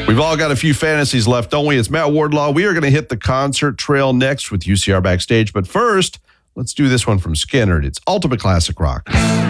We've all got a few fantasies left, don't we? It's Matt Wardlaw. We are going to hit the concert trail next with UCR Backstage. But first, let's do this one from Skynyrd. It's Ultimate Classic Rock.